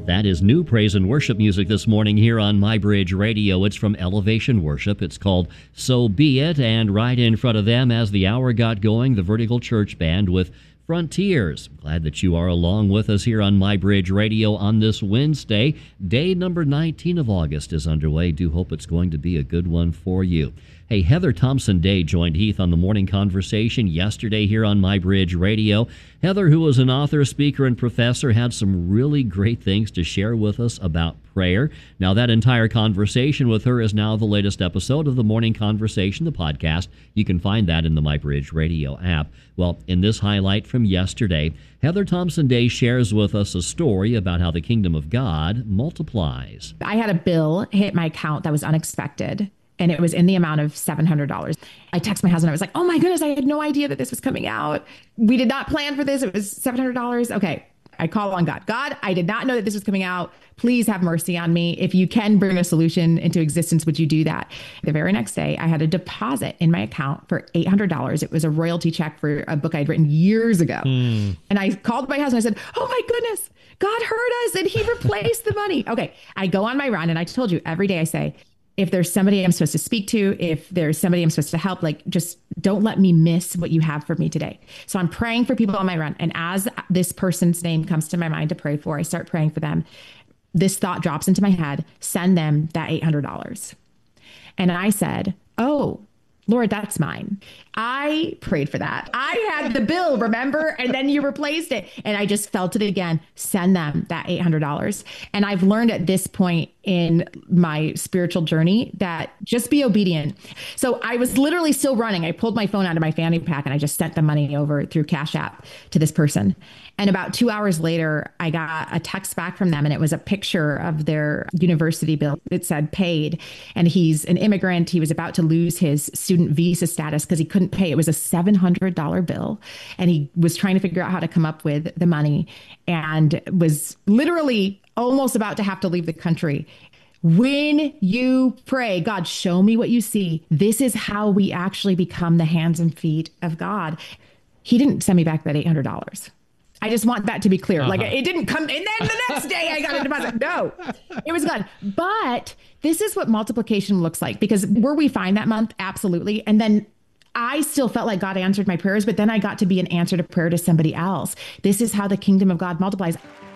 That is new praise and worship music this morning here on My Bridge Radio. It's from Elevation Worship. It's called So Be It, and right in front of them as the hour got going, the Vertical Church Band with Frontiers. Glad that you are along with us here on My Bridge Radio on this Wednesday. Day number 19 of August is underway. Do hope it's going to be a good one for you. Hey, Heather Thompson Day joined Heath on the morning conversation yesterday here on My Bridge Radio. Heather, who is an author, speaker, and professor, had some really great things to share with us about prayer. Now, that entire conversation with her is now the latest episode of the Morning Conversation, the podcast. You can find that in the My Bridge Radio app. Well, in this highlight from yesterday, Heather Thompson Day shares with us a story about how the kingdom of God multiplies. I had a bill hit my account that was unexpected, and it was in the amount of $700. I texted my husband. I was like, oh my goodness, I had no idea that this was coming out. We did not plan for this. It was $700. Okay. I call on God. God, I did not know that this was coming out. Please have mercy on me. If you can bring a solution into existence, would you do that? The very next day, I had a deposit in my account for $800. It was a royalty check for a book I'd written years ago. And I called my husband. I said, oh my goodness, God heard us and he replaced the money. Okay. I go on my run, and I told you every day I say, if there's somebody I'm supposed to speak to, if there's somebody I'm supposed to help, like, just don't let me miss what you have for me today. So I'm praying for people on my run. And as this person's name comes to my mind to pray for, I start praying for them. This thought drops into my head, send them that $800. And I said, oh, Lord, that's mine. I prayed for that. I had the bill, remember? And then you replaced it. And I just felt it again. Send them that $800. And I've learned at this point in my spiritual journey that just be obedient. So I was literally still running. I pulled my phone out of my fanny pack and I just sent the money over through Cash App to this person. And about 2 hours later, I got a text back from them, and it was a picture of their university bill. It said paid, and he's an immigrant. He was about to lose his student visa status because he couldn't pay. It was a $700 bill, and he was trying to figure out how to come up with the money and was literally almost about to have to leave the country. When you pray, God, show me what you see. This is how we actually become the hands and feet of God. He didn't send me back that $800. I just want that to be clear. Like, it didn't come. And then the next day I got a deposit. No, it was gone. But this is what multiplication looks like, because were we fine that month? Absolutely. And then I still felt like God answered my prayers, but then I got to be an answer to prayer to somebody else. This is how the kingdom of God multiplies.